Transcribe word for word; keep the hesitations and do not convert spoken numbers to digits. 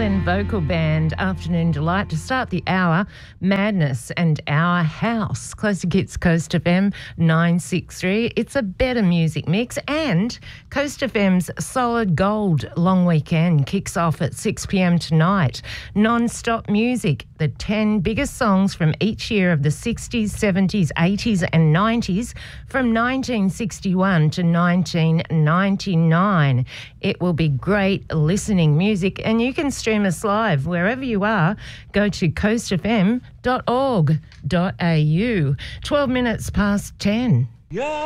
Glen Vocal Band, Afternoon Delight. To start the hour, Madness and Our House. Closer Kids, Coast F M nine six three. It's a better music mix, and Coast F M's Solid Gold Long Weekend kicks off at six p m tonight. Non-stop music, the ten biggest songs from each year of the sixties, seventies, eighties and nineties from nineteen sixty-one to nineteen ninety-nine. It will be great listening music, and you can stream us live wherever you are. Go to coast f m dot org dot a u. twelve minutes past ten. Yeah.